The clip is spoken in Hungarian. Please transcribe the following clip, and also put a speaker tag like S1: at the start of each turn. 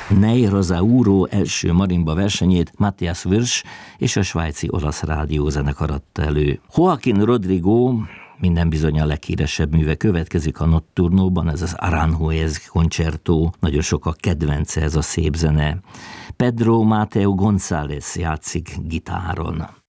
S1: Nei Rosauro első marimba versenyét Matthias Wirsch és a svájci olasz rádiózenekar adta elő. Joaquín Rodrigo minden bizony a leghíresebb műve következik a Notturnóban, ez az Aranjuez Concerto, nagyon sok a kedvence ez a szép zene. Pedro Mateo González játszik gitáron.